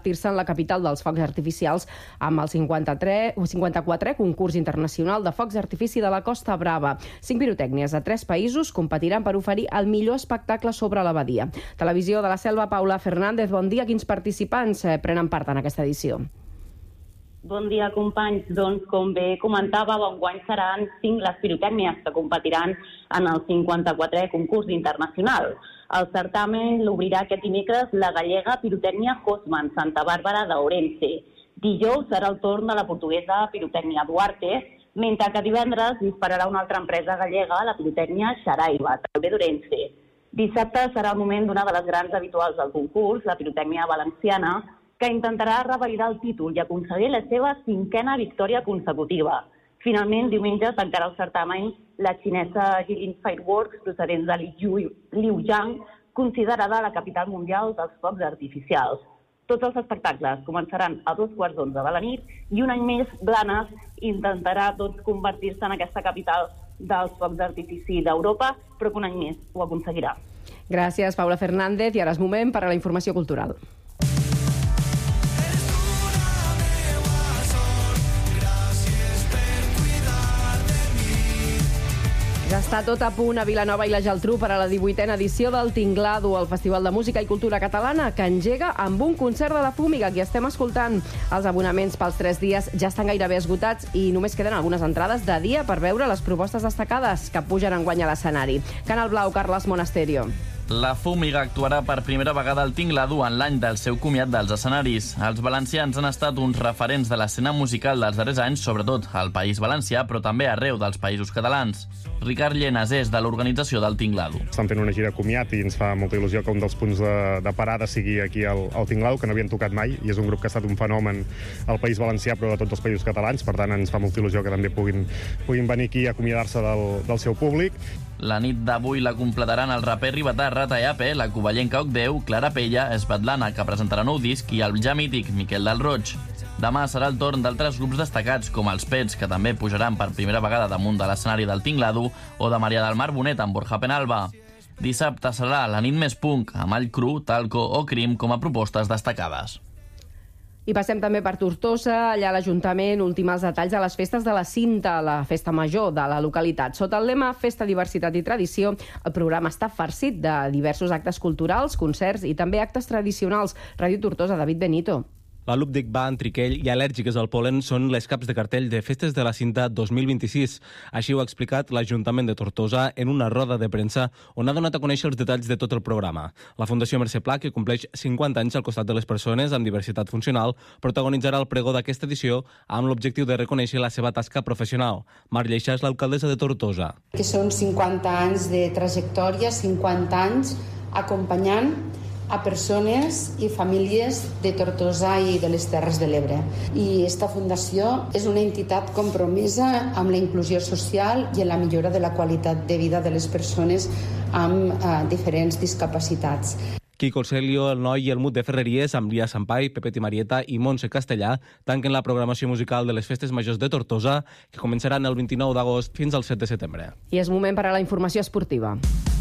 convertir-se en la capital dels focs artificials amb el 54è concurs internacional de focs d'artifici de la Costa Brava. 5 pirotècnies de 3 països competiran per oferir el millor espectacle sobre la badia. Televisió de la Selva, Paula Fernández, bon dia. Quins participants prenen part en aquesta edició? Bon dia, companys. Doncs, com bé comentava, enguany seran 5 les pirotècnies que competiran en el 54è concurs internacional. El certamen l'obrirà aquest dimecres la gallega pirotècnia Cosman, Santa Bàrbara d'Ourense. Dijous serà el torn de la portuguesa pirotècnia Duarte, mentre que divendres dispararà una altra empresa gallega, la pirotècnia Xaraiva, també d'Ourense. Dissabte serà el moment d'una de les grans habituals del concurs, la pirotècnia valenciana, que intentarà revalidar el títol i aconseguir la seva 5a victòria consecutiva. Finalment, diumenge tancarà el certamen la xinesa Jilin Fireworks, procedent de Liujiang, considerada la capital mundial dels focs artificials. Tots els espectacles començaran a 2:15 de la nit i un any més Blanes intentarà convertir-se en aquesta capital dels focs d'artifici d'Europa, però que un any més ho aconseguirà. Gràcies, Paula Fernández. I ara és moment per a la informació cultural. Ja està tot a punt a Vilanova i la Geltrú per a la 18a edició del Tinglado, el Festival de Música i Cultura Catalana, que engega amb un concert de la Fúmiga, que estem escoltant. Els abonaments pels 3 dies ja estan gairebé esgotats i només queden algunes entrades de dia per veure les propostes destacades que pugen enguany a l'escenari. Canal Blau, Carles Monasterio. La Fúmiga actuarà per primera vegada al Tinglado en l'any del seu comiat dels escenaris. Els valencians han estat uns referents de l'escena musical dels darrers anys, sobretot al País Valencià, però també arreu dels països catalans. Ricard Llenas és de l'organització del Tinglado. Estan fent una gira comiat i ens fa molta il·lusió que un dels punts de parada sigui aquí al Tinglado, que no havien tocat mai, i és un grup que ha estat un fenomen al País Valencià, però de tots els països catalans. Per tant, ens fa molta il·lusió que també puguin venir aquí a acomiadar-se del seu públic. La nit d'avui la completaran el raper ribetà Rata Yape, la covellenca Ocdeu, Clara Pella, Svetlana, que presentarà nou disc, i el ja mític Miquel del Roig. Demà serà el torn d'altres grups destacats, com els Pets, que també pujaran per primera vegada damunt de l'escenari del Tinglado, o de Maria del Mar Bonet amb Borja Penalba. Dissabte serà la nit més punk, amb All Cru, Talco o Crim com a propostes destacades. I passem també per Tortosa. Allà l'Ajuntament ultima els detalls de les festes de la Cinta, la festa major de la localitat. Sota el lema Festa, Diversitat i Tradició, el programa està farcit de diversos actes culturals, concerts i també actes tradicionals. Ràdio Tortosa, David Benito. La Lúpdic Band, Triquell i Al·lèrgiques al Polen són les caps de cartell de Festes de la Cinta 2026. Així ho ha explicat l'Ajuntament de Tortosa en una roda de premsa on ha donat a conèixer els detalls de tot el programa. La Fundació Mercè Pla, que compleix 50 anys al costat de les persones amb diversitat funcional, protagonitzarà el pregó d'aquesta edició amb l'objectiu de reconèixer la seva tasca professional. Mar Lleixa és l'alcaldessa de Tortosa. Que són 50 anys de trajectòria, 50 anys acompanyant a persones i famílies de Tortosa i de les Terres de l'Ebre. I esta fundació és una entitat compromesa amb la inclusió social i en la millora de la qualitat de vida de les persones amb diferents discapacitats. Quico Celio, el Noi i el Mut de Ferreries, amb Lia Sampai, Pepet i Marieta i Montse Castellà, tanquen la programació musical de les Festes Majors de Tortosa, que començaran el 29 d'agost fins al 7 de setembre. I és moment per a la informació esportiva,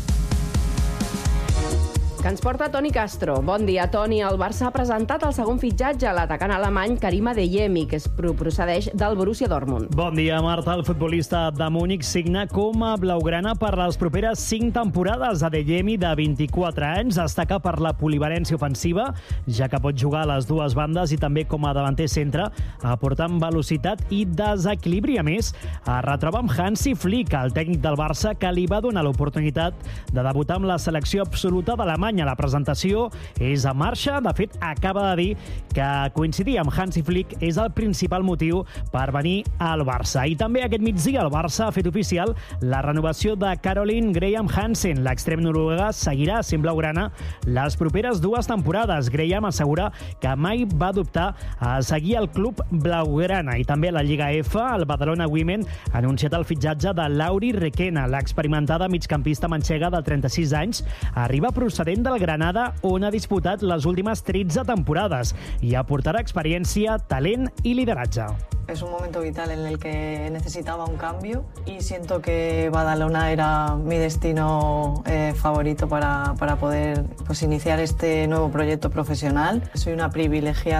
que ens porta Toni Castro. Bon dia, Toni. El Barça ha presentat el segon fitxatge, l'atacant alemany Karim Adeyemi, que procedeix del Borussia Dortmund. Bon dia, Marta. El futbolista de Múnich signa com a blaugrana per les properes 5 temporades. Adeyemi, de 24 anys, destaca per la polivalència ofensiva, ja que pot jugar a les dues bandes i també com a davanter centre, aportant velocitat i desequilibri. A més, es retroba amb Hansi Flick, el tècnic del Barça, que li va donar l'oportunitat de debutar amb la selecció absoluta d'Alemanya. La presentació és en marxa. De fet, acaba de dir que coincidir amb Hansi Flick és el principal motiu per venir al Barça. I també aquest migdia el Barça ha fet oficial la renovació de Caroline Graham Hansen. L'extrem noruega seguirà sent blaugrana les properes 2 temporades. Graham assegura que mai va dubtar a seguir el club blaugrana. I també a la Lliga F, el Badalona Women ha anunciat el fitxatge de Lauri Requena. L'experimentada migcampista manxega de 36 anys arriba procedent procedent del Granada, on ha disputat les últimes 13 temporades i aportarà experiència, talent i lideratge. Es un momento vital en el que necesitaba un cambio y siento que Badalona era mi destino favorito para poder iniciar este nuevo proyecto profesional. Soy una privilegiada